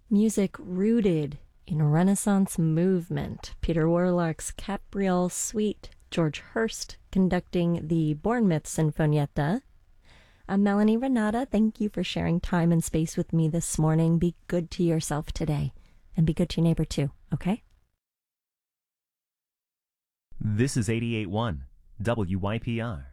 Music rooted in Renaissance movement. Peter Warlock's Capriole Suite, George Hurst conducting the Bournemouth Sinfonietta. I'm Melanie Renata. Thank you for sharing time and space with me this morning. Be good to yourself today, and be good to your neighbor too, okay? This is 88.1 WYPR.